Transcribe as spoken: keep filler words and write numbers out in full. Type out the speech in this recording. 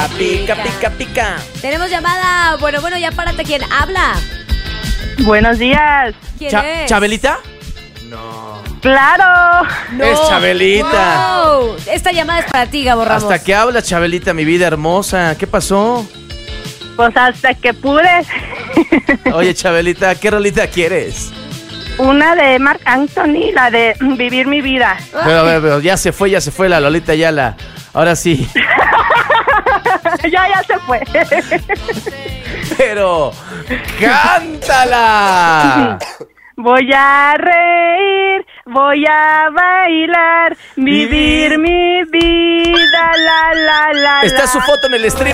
pica, pica, pica, pica. Tenemos llamada. Bueno, bueno, ya párate. ¿Quién habla? Buenos días. ¿Quién Cha- es? ¿Chabelita? No. Claro. No. Es Chabelita. Wow. Esta llamada es para ti, Gabo Ramos. ¿Hasta qué hablas, Chabelita, mi vida hermosa? ¿Qué pasó? Pues hasta que pude. Oye, Chabelita, ¿qué rolita quieres? Una de Marc Anthony, la de Vivir mi vida. Pero, pero, pero ya se fue, ya se fue la Lolita Ayala. Ahora sí. ya, ya se fue. Pero, ¡cántala! Voy a reír, voy a bailar, vivir mi vida, la, la, la, Está la. su foto en el stream.